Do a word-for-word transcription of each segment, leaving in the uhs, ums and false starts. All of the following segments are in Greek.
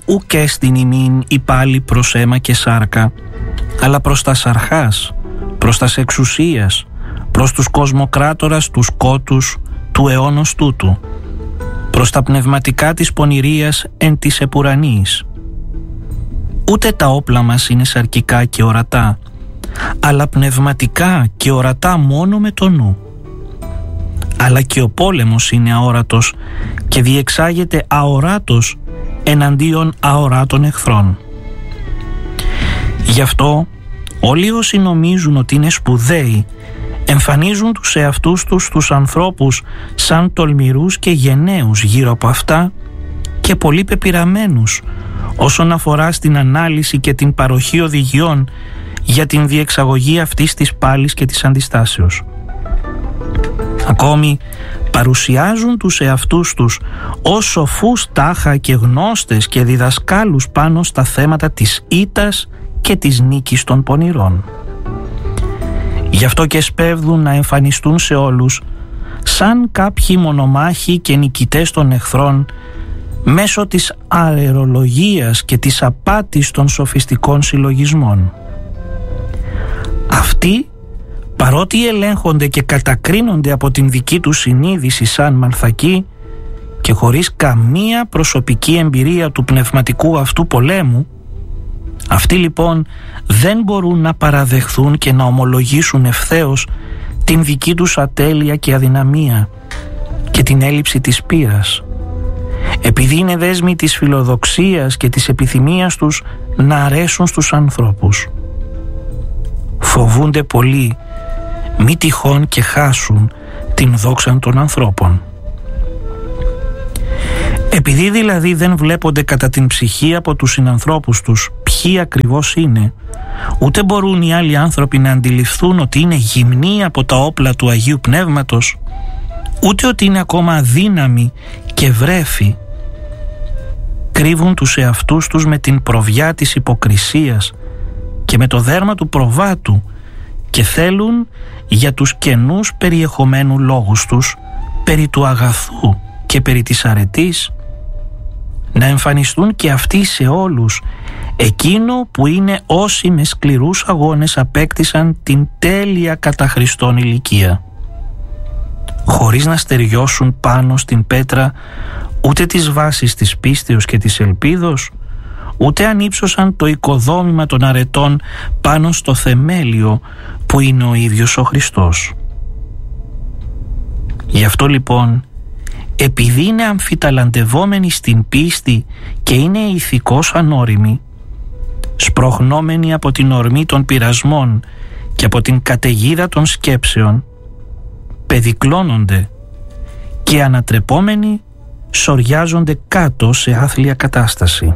ουκ έστιν ημίν η πάλι προς αίμα και σάρκα, αλλά προς τας αρχάς, προς τας εξουσίας, προς τους κοσμοκράτορας τους κότους του αιώνος τούτου, προς τα πνευματικά της πονηρίας εν της επουρανής. Ούτε τα όπλα μας είναι σαρκικά και ορατά, αλλά πνευματικά και ορατά μόνο με το νου. Αλλά και ο πόλεμος είναι αόρατος και διεξάγεται αοράτος εναντίον αοράτων εχθρών. Γι' αυτό όλοι όσοι νομίζουν ότι είναι σπουδαίοι εμφανίζουν τους εαυτούς τους τους ανθρώπους σαν τολμηρούς και γενναίους γύρω από αυτά και πολύ πεπειραμένους όσον αφορά στην ανάλυση και την παροχή οδηγιών για την διεξαγωγή αυτής της πάλης και της αντιστάσεως. Ακόμη παρουσιάζουν τους εαυτούς τους ως σοφούς τάχα και γνώστες και διδασκάλους πάνω στα θέματα της ήττας και της νίκης των πονηρών. Γι' αυτό και σπέβδουν να εμφανιστούν σε όλους σαν κάποιοι μονομάχοι και νικητές των εχθρών μέσω της αερολογίας και της απάτης των σοφιστικών συλλογισμών. Αυτοί, παρότι ελέγχονται και κατακρίνονται από την δική τους συνείδηση σαν μανθακοί και χωρίς καμία προσωπική εμπειρία του πνευματικού αυτού πολέμου, αυτοί λοιπόν δεν μπορούν να παραδεχθούν και να ομολογήσουν ευθέως την δική τους ατέλεια και αδυναμία και την έλλειψη της πείρας, επειδή είναι δέσμοι της φιλοδοξίας και της επιθυμίας τους να αρέσουν στους ανθρώπους. Φοβούνται πολύ μη τυχόν και χάσουν την δόξα των ανθρώπων. Επειδή δηλαδή δεν βλέπονται κατά την ψυχή από τους συνανθρώπους τους ποιοι ακριβώς είναι, ούτε μπορούν οι άλλοι άνθρωποι να αντιληφθούν ότι είναι γυμνοί από τα όπλα του Αγίου Πνεύματος, ούτε ότι είναι ακόμα αδύναμοι και βρέφοι, κρύβουν τους εαυτούς τους με την προβιά της υποκρισίας και με το δέρμα του προβάτου και θέλουν για τους κενούς περιεχομένου λόγους τους περί του αγαθού και περί της αρετής να εμφανιστούν και αυτοί σε όλους εκείνο που είναι όσοι με σκληρούς αγώνες απέκτησαν την τέλεια κατά Χριστόν ηλικία, χωρίς να στεριώσουν πάνω στην πέτρα ούτε τις βάσεις της πίστεως και της ελπίδος, ούτε ανύψωσαν το οικοδόμημα των αρετών πάνω στο θεμέλιο που είναι ο ίδιος ο Χριστός. Γι' αυτό λοιπόν, επειδή είναι αμφιταλαντευόμενοι στην πίστη και είναι ηθικώς ανώριμοι, σπροχνόμενοι από την ορμή των πειρασμών και από την καταιγίδα των σκέψεων, πεδικλώνονται και ανατρεπόμενοι σοριάζονται κάτω σε άθλια κατάσταση.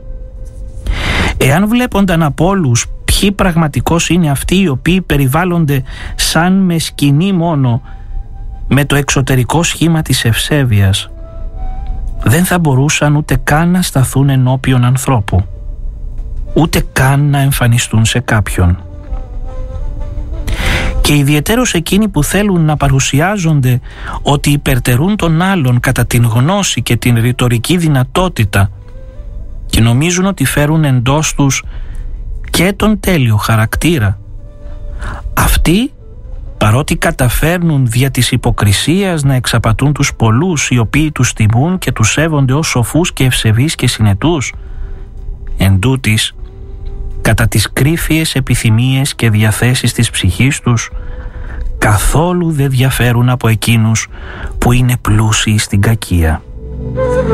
Εάν βλέπονταν από όλους ποιοι πραγματικώς είναι αυτοί οι οποίοι περιβάλλονται σαν με σκηνή μόνο με το εξωτερικό σχήμα της ευσέβειας, δεν θα μπορούσαν ούτε καν να σταθούν ενώπιον ανθρώπου, ούτε καν να εμφανιστούν σε κάποιον. Και ιδιαιτέρως εκείνοι που θέλουν να παρουσιάζονται ότι υπερτερούν τον άλλον κατά την γνώση και την ρητορική δυνατότητα και νομίζουν ότι φέρουν εντός τους και τον τέλειο χαρακτήρα, αυτοί, παρότι καταφέρνουν δια της υποκρισίας να εξαπατούν τους πολλούς οι οποίοι τους τιμούν και τους σέβονται ως σοφούς και ευσεβείς και συνετούς, εντούτοις, κατά τις κρύφιες επιθυμίες και διαθέσεις της ψυχής τους, καθόλου δεν διαφέρουν από εκείνους που είναι πλούσιοι στην κακία.